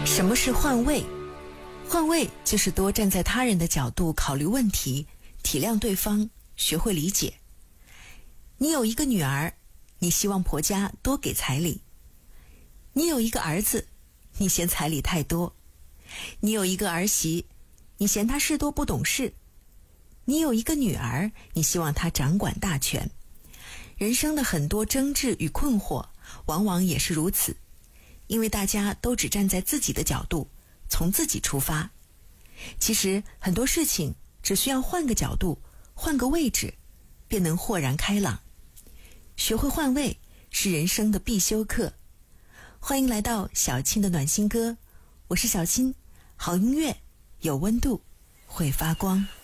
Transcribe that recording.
什么是换位？换位就是多站在他人的角度考虑问题，体谅对方，学会理解。你有一个女儿，你希望婆家多给彩礼；你有一个儿子，你嫌彩礼太多；你有一个儿媳，你嫌她事多不懂事；你有一个女儿，你希望她掌管大权。人生的很多争执与困惑，往往也是如此，因为大家都只站在自己的角度，从自己出发。其实很多事情只需要换个角度，换个位置，便能豁然开朗。学会换位是人生的必修课。欢迎来到小青的暖心歌，我是小青，好音乐有温度，会发光。